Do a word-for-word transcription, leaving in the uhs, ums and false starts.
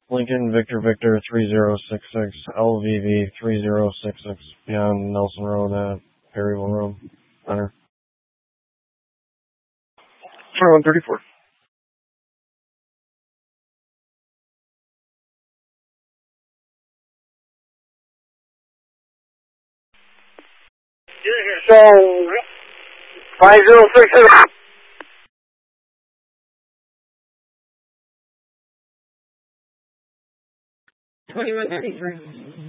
Lincoln Victor Victor three zero six six, L V V three zero six six, beyond Nelson Road at Perryville Road, Center. twenty-one thirty-four. So, five zero six six. twenty-one thirty-three.